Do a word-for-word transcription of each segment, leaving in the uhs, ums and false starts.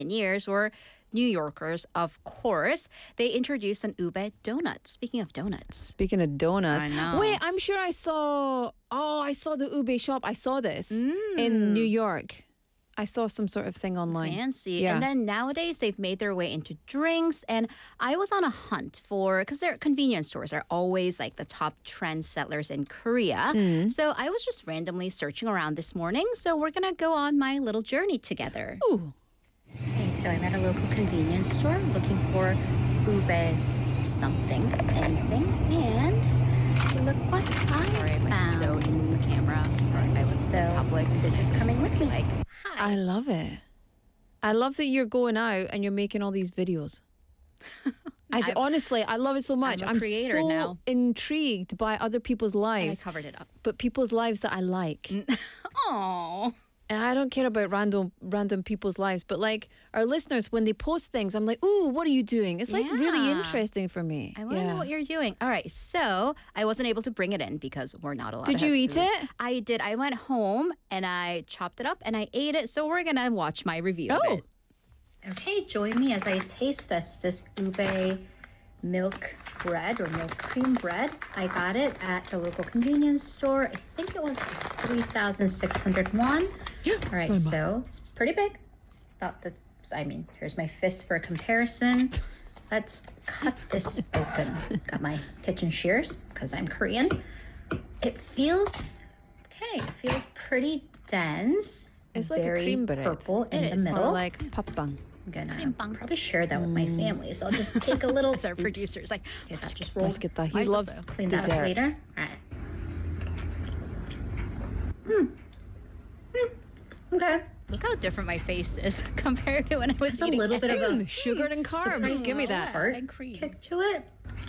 years or New Yorkers, of course, they introduced an ube donut. Speaking of donuts. Speaking of donuts. I know. Wait, I'm sure I saw, oh, I saw the ube shop. I saw this in New York. I saw some sort of thing online. Fancy. Yeah. And then nowadays they've made their way into drinks. And I was on a hunt for, because their convenience stores are always like the top trend settlers in Korea. So I was just randomly searching around this morning. So we're going to go on my little journey together. Ooh. Okay, so I'm at a local convenience store looking for ube something, anything. And look what I Sorry, am I found. so in the camera? I was so public. This is coming with me. Like, hi. I love it. I love that you're going out and you're making all these videos. I d- I'm- honestly, I love it so much. I'm a creator so now. intrigued by other people's And I lives, covered it up. but people's lives that I like. Oh. And I don't care about random random people's lives, but like our listeners, when they post things, I'm like, ooh, what are you doing? It's like really Yeah. interesting for me. I want to know what you're doing. All right, so I wasn't able to bring it in because we're not allowed Did to you have eat food. it? I did. I went home and I chopped it up and I ate it. So we're going to watch my review of Oh. it. Okay, join me as I taste this, this ube milk bread or milk cream bread. I got it at the local convenience store. I think it was three thousand six hundred won. All right, so it's pretty big. About the, I mean, here's my fist for comparison. Let's cut this open. Got my kitchen shears because I'm Korean. It feels, okay, it feels pretty dense. It's like a very cream bread. purple in It the is. middle. Or like papang. I'm gonna probably share that with my family, so I'll just take a little. As our producers, like, Mm. okay, that just rolled. Let's get that. He Mine's loves also clean that up desserts. later. All right. Hmm. Hmm. Okay. Look how different my face is compared to when I was Just a eating little bit of eggs. a- Mm, sugar and carbs. Surprisingly Give me that. tart and cream. kick to it.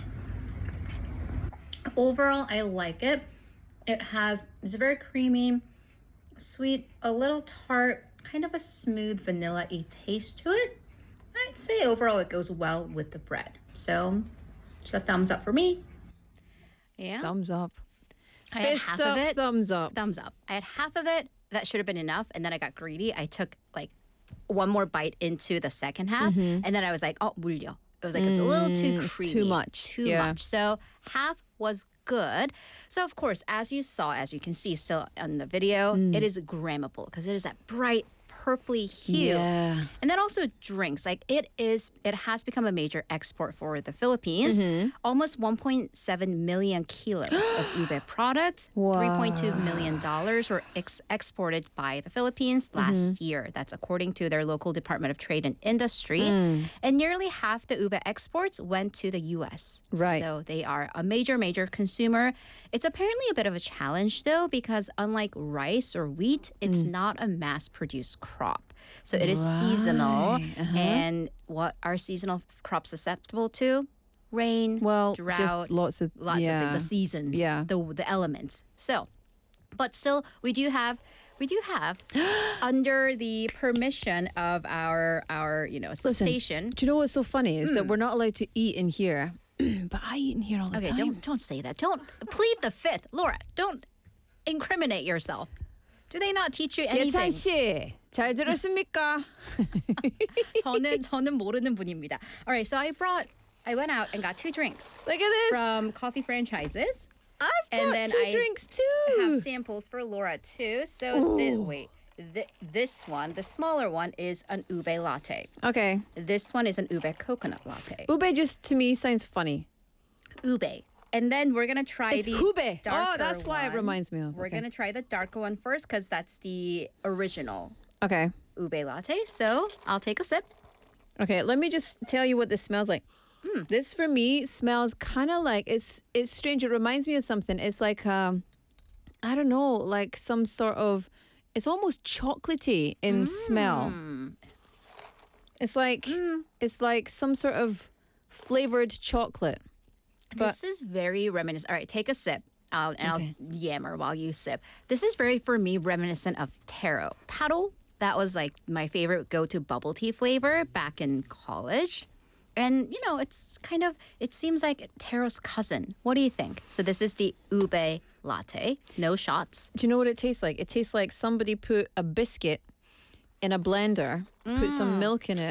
Overall, I like it. It has, it's very creamy, sweet, a little tart, kind of a smooth vanilla-y taste to it. I'd say overall it goes well with the bread. So, just a thumbs up for me. Yeah. Thumbs up. I had Fists half up, of it. thumbs up. Thumbs up. I had half of it. That should have been enough. And then I got greedy. I took like one more bite into the second half. And then I was like, oh, 물려. It was like, it's a little too Mm, it's creamy. too much. Too Yeah. much. So half was good. So of course, as you saw, as you can see still on the video, Mm. it is grammable because it is that bright purpley hue. Yeah. And then also drinks. Like it is, it has become a major export for the Philippines. Mm-hmm. Almost one point seven million kilos of ube products, three point two million dollars were ex- exported by the Philippines last Mm-hmm. year. That's according to their local Department of Trade and Industry. Mm. And nearly half the ube exports went to the U S. Right. So they are a major, major consumer. It's apparently a bit of a challenge though, because unlike rice or wheat, it's Mm. not a mass-produced crop. So it is seasonal. Right, uh-huh. And what are seasonal crops susceptible to? Rain, Well, drought, just lots of lots of yeah. things, the seasons, Yeah. the the elements. So, but still, we do have. We do have, under the permission of our our you know Listen, station. Do you know what's so funny is that we're not allowed to eat in here, but I eat in here all the Okay, time. don't don't say that. Don't plead the fifth, Laura. Don't incriminate yourself. Do they not teach you 예찬 anything? 씨, 잘 들었습니까? 저는 저는 모르는 분입니다. All right, so I brought. I went out and got two drinks Look at this. from coffee franchises. I've and got then two I drinks Have too. samples for Laura too. So thi- wait, thi- this one, the smaller one, is an ube latte. Okay. This one is an ube coconut latte. Ube just to me sounds funny. Ube. And then we're gonna try It's the ube. darker Oh, that's why it one. reminds me of. We're Okay. gonna try the darker one first because that's the original Okay. ube latte. So I'll take a sip. Okay, let me just tell you what this smells like. Hmm. This for me smells kind of like it's it's strange. It reminds me of something. It's like um, I don't know, like some sort of. It's almost chocolatey in smell. Mm. It's like it's like some sort of flavored chocolate. But- This is very reminiscent. All right, take a sip. I'll, and Okay. I'll yammer while you sip. This is very, for me, reminiscent of taro. Taro, that was like my favorite go-to bubble tea flavor back in college. And, you know, it's kind of, it seems like taro's cousin. What do you think? So this is the ube latte, no shots. Do you know what it tastes like? It tastes like somebody put a biscuit in a blender, put some milk in it,